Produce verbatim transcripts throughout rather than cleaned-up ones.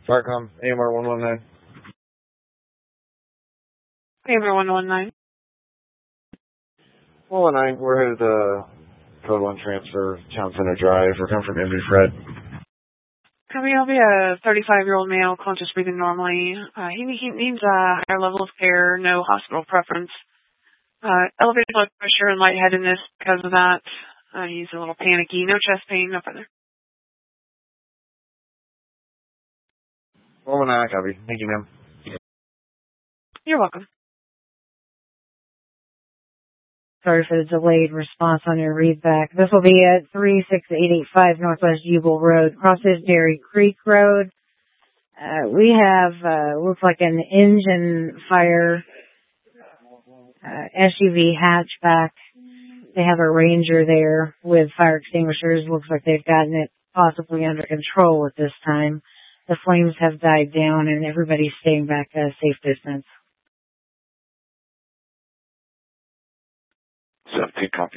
Firecom, A M R one one nine. A M R one one nine. one one nine, we're headed to Code one Transfer, Town Center Drive. We're coming from Indy Fred. Copy, I'll be a thirty-five-year-old male, conscious breathing normally. Uh, he, he needs a higher level of care, no hospital preference. Uh, elevated blood pressure and lightheadedness because of that. Uh, he's a little panicky, no chest pain, no further. one one nine, copy. Thank you, ma'am. You're welcome. Sorry for the delayed response on your readback. This will be at three six eight eight five Northwest Jubal Road, crosses Dairy Creek Road. Uh, we have, uh, looks like an engine fire, uh, S U V hatchback. They have a Ranger there with fire extinguishers. Looks like they've gotten it possibly under control at this time. The flames have died down and everybody's staying back at a safe distance. seventeen, copy.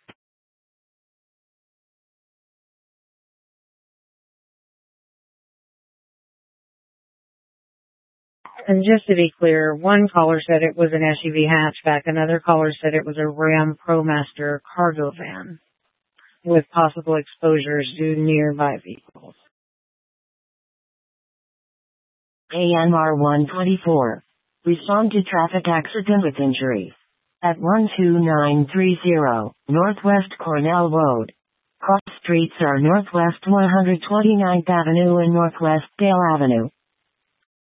And just to be clear, one caller said it was an S U V hatchback. Another caller said it was a Ram ProMaster cargo van with possible exposures to nearby vehicles. A M R one twenty-four. Respond to traffic accident with injury. At one two nine three zero, Northwest Cornell Road. Cross streets are Northwest one hundred twenty-ninth Avenue and Northwest Dale Avenue.